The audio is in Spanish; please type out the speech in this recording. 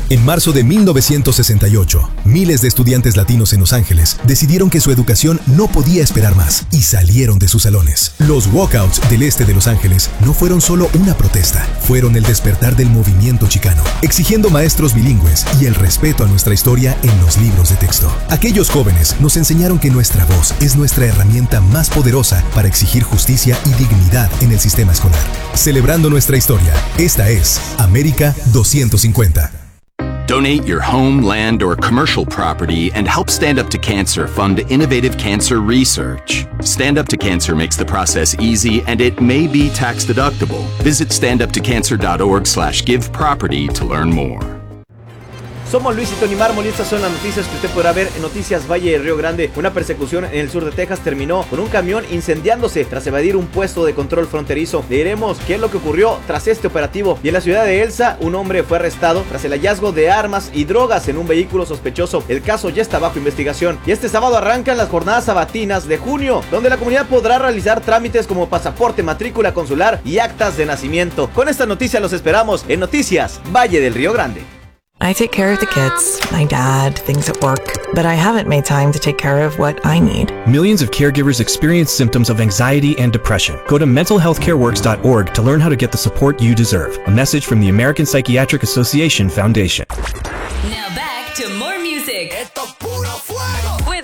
En marzo de 1968, miles de estudiantes latinos en Los Ángeles decidieron que su educación no podía esperar más y salieron de sus salones. Los walkouts del este de Los Ángeles no fueron solo una protesta, fueron el despertar del movimiento chicano, exigiendo maestros bilingües y el respeto a nuestra historia en los libros de texto. Aquellos jóvenes nos enseñaron que nuestra voz es nuestra herramienta más poderosa para exigir justicia y dignidad en el sistema escolar. Celebrando nuestra historia, esta es América 250. Donate your home, land, or commercial property and help Stand Up to Cancer fund innovative cancer research. Stand Up to Cancer makes the process easy and it may be tax deductible. Visit standuptocancer.org/giveproperty to learn more. Somos Luis y Tony Mármol y estas son las noticias que usted podrá ver en Noticias Valle de Río Grande. Una persecución en el sur de Texas terminó con un camión incendiándose tras evadir un puesto de control fronterizo. Le diremos qué es lo que ocurrió tras este operativo. Y en la ciudad de Elsa, un hombre fue arrestado tras el hallazgo de armas y drogas en un vehículo sospechoso. El caso ya está bajo investigación. Y este sábado arrancan las jornadas sabatinas de junio, donde la comunidad podrá realizar trámites como pasaporte, matrícula consular y actas de nacimiento. Con esta noticia los esperamos en Noticias Valle del Río Grande. I take care of the kids, my dad, things at work, but I haven't made time to take care of what I need. Millions of caregivers experience symptoms of anxiety and depression. Go to mentalhealthcareworks.org to learn how to get the support you deserve. A message from the American Psychiatric Association Foundation. Now back to more music. Esto es puro fuego.